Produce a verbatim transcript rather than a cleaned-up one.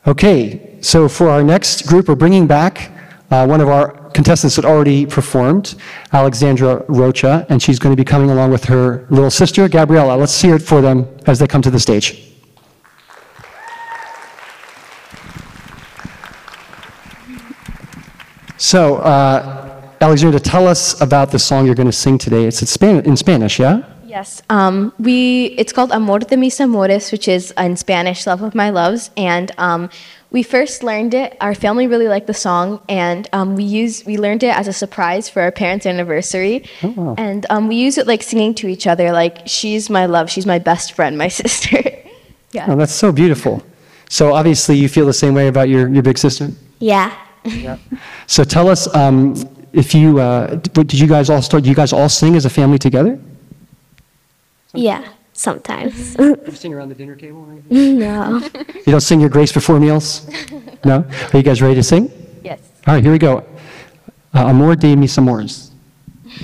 Okay, so for our next group, we're bringing back uh, one of our contestants that already performed, Alexandra Rocha, and she's going to be coming along with her little sister, Gabriella. Let's hear it for them as they come to the stage. So, uh, Alexandra, tell us about the song you're going to sing today. It's in, Span in Spanish, yeah? Yes. Um, we, it's called Amor de mis amores, which is in Spanish, Love of My Loves. And um, we first learned it, our family really liked the song, and um, we used, we learned it as a surprise for our parents' anniversary. Oh, wow. And um, we use it like singing to each other, like, she's my love, she's my best friend, my sister. Yeah. Oh, that's so beautiful. So obviously you feel the same way about your, your big sister? Yeah. Yeah. So tell us, um, if you, uh, did you guys all start, do you guys all sing as a family together? Yeah, sometimes. You sing around the dinner table or anything? No. You don't sing your grace before meals? No? Are you guys ready to sing? Yes. All right, here we go. Uh, Amor de mis amores.